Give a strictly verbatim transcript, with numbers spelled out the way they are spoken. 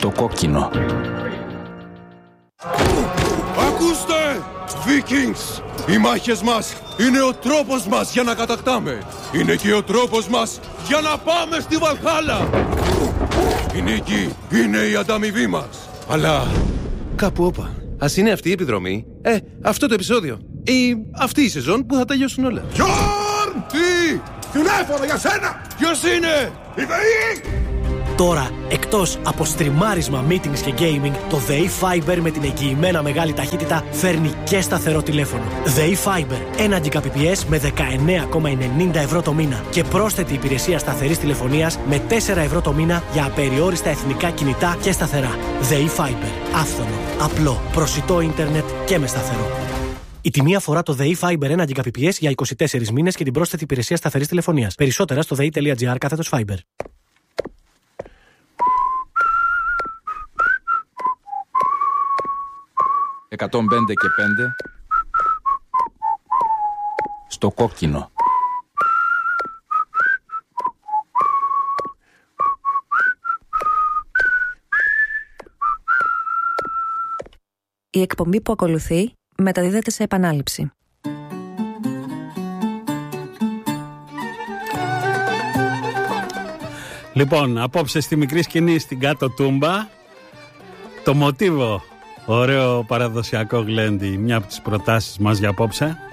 Στο κόκκινο. Ακούστε! Vikings! Οι μάχες μας είναι ο τρόπος μας για να κατακτάμε. Είναι και ο τρόπος μας για να πάμε στη Βαλχάλα. Η νίκη είναι η ανταμοιβή μας. Αλλά κάπου όπα. Ας είναι αυτή η επιδρομή, ε, αυτό το επεισόδιο ή αυτή η σεζόν που θα τελειώσουν όλα. Γιόρν! Τι! Τηλέφωνο για σένα! Ποιος είναι? Η ΔΕΗ! Τώρα, εκτός από στριμάρισμα, meetings και gaming, το ΔΕΗ Fiber με την εγγυημένα μεγάλη ταχύτητα φέρνει και σταθερό τηλέφωνο. ΔΕΗ Fiber, ένα Gbps με δεκαεννέα κόμμα ενενήντα ευρώ το μήνα και πρόσθετη υπηρεσία σταθερής τηλεφωνίας με τέσσερα ευρώ το μήνα για απεριόριστα εθνικά κινητά και σταθερά. ΔΕΗ Fiber, άφθονο, απλό, προσιτό ίντερνετ και με σταθερό. Η τιμή αφορά το ΔΕΗ Fiber ένα Gbps για είκοσι τέσσερις μήνες και την πρόσθετη υπηρεσία σταθερής τηλεφωνίας. Περισσότερα στο δei.gr κάθετος Fiber. εκατόν πέντε και πέντε. Στο κόκκινο. Η εκπομπή που ακολουθεί μεταδίδεται σε επανάληψη. Λοιπόν, απόψε στη μικρή σκηνή στην κάτω Τούμπα, το μοτίβο, ωραίο παραδοσιακό γλέντι, μια από τις προτάσεις μας για απόψε.